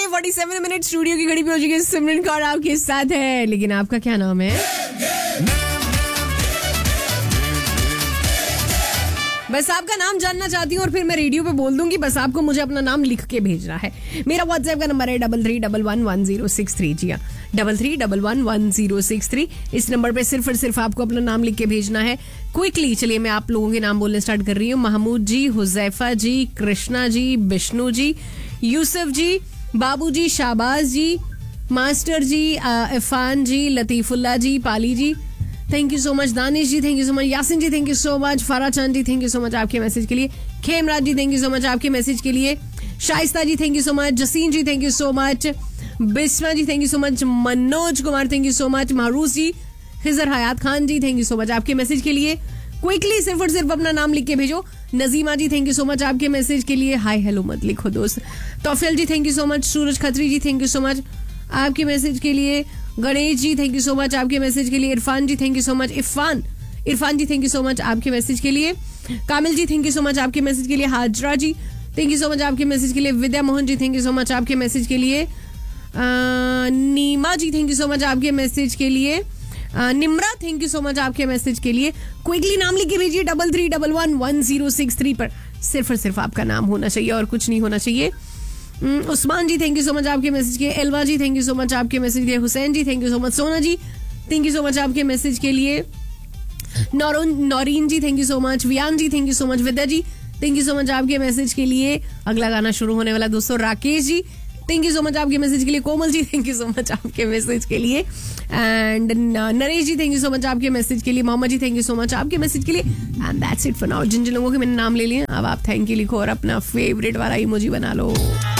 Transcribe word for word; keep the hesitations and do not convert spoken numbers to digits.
बजे forty seven minute studio की घड़ी पे हो चुकी है। सिमरन कौर आपके साथ है, लेकिन आपका क्या नाम है? बस आपका नाम जानना चाहती हूँ और फिर मैं रेडियो पे बोल दूंगी। बस आपको मुझे अपना नाम लिख के भेजना है। मेरा व्हाट्सएप का नंबर है double three double one one zero six three. जी हाँ, double three double one one zero six three. इस नंबर पे सिर्फ और सिर्फ आपको अपना नाम लिख के भेजना है क्विकली। चलिए मैं आप लोगों के नाम बोलने स्टार्ट कर रही हूँ। महमूद जी, हुजैफा जी, कृष्णा जी, विष्णु जी, यूसुफ जी, बाबू जी, शाहबाज जी, master ji, Irfan ji, लतीफुल्ला ji, Pali ji, thank you so much. Danish ji, thank you so much. Yasin ji, thank you so much. फरा चांद जी, थैंक यू सो मच आपके मैसेज के लिए। खेमराज जी, थैंक यू सो मच आपके मैसेज के लिए। शाइस्ता जी, thank you so much. जसीन ji, thank you so much. Bisma ji, thank you so much. Manoj Kumar, thank you so much. मारूस ji, Khizr Hayat Khan ji, thank you so much आपके message के लिए। Quickly सिर्फ और सिर्फ अपना नाम लिख के भेजो। नजीमा जी, थैंक यू सो मच आपके मैसेज के लिए। हाय हेलो मत लिखो दोस्त। तौफिल जी, thank you so much. Suraj Khatri ji, thank you so much आपके मैसेज के लिए। Ganesh ji, thank you so much आपके मैसेज के लिए। इरफान जी, thank you so much. Irfan Irfan ji, thank you so much आपके मैसेज के लिए। कामिल जी, थैंक यू सो मच आपके मैसेज के लिए। हाजरा जी, थैंक यू सो मच आपके मैसेज के लिए। विद्या Mohan ji, thank you so much आपके मैसेज के लिए। नीमा जी, थैंक यू सो मच आपके मैसेज के लिए। Nimra, thank you so much आपके मैसेज के लिए। क्विकली नाम लिख के भेजिए double three double one one zero six three पर। सिर्फ और सिर्फ आपका नाम होना चाहिए और कुछ नहीं होना चाहिए। उस्मान जी, थैंक यू सो मच आपके मैसेज के। Alloy ji, thank you so much आपके मैसेज के लिए। हुसैन जी, थैंक यू सो मच। सोना जी, थैंक यू सो मच आपके मैसेज के लिए। नौरीन जी, thank you so much. Viaan ji, thank you so much. Vidya ji, thank you so much आपके message के लिए। अगला गाना शुरू होने वाला दोस्तों। Rakesh ji, thank you so much आपके मैसेज के लिए। Komal ji, thank you so much आपके मैसेज के लिए। And Naresh ji, thank you so much आपके मैसेज के लिए। मोहम्मद जी, थैंक यू सो मच आपके मैसेज के लिए। And that's it for now. जिन जिन लोगों के मैंने नाम ले लिए, अब आप थैंक यू लिखो और अपना फेवरेट वाला इमोजी बना लो।